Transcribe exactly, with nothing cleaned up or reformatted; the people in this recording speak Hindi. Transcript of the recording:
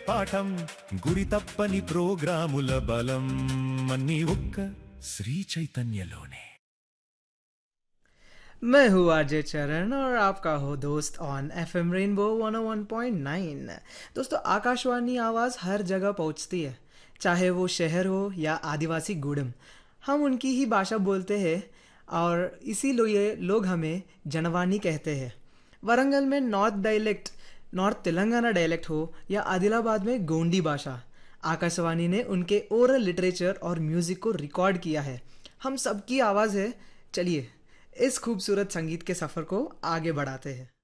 పాఠం గురి తప్పని ప్రోగ్రాముల బలం అన్నీ ఒక్క శ్రీ చైతన్యలోనే. मैं हूँ आरजे चरण और आपका हो दोस्त on FM rainbow one O one point nine. दोस्तों, आकाशवाणी आवाज़ हर जगह पहुँचती है, चाहे वो शहर हो या आदिवासी गुड़म. हम उनकी ही भाषा बोलते हैं और इसीलिए लोग हमें जनवानी कहते हैं. वरंगल में north dialect north Telangana dialect हो या आदिलाबाद में गोंडी भाषा, आकाशवाणी ने उनके ओरल लिटरेचर और म्यूज़िक को रिकॉर्ड किया है. हम सबकी आवाज़ है. चलिए इस खूबसूरत संगीत के सफ़र को आगे बढ़ाते हैं.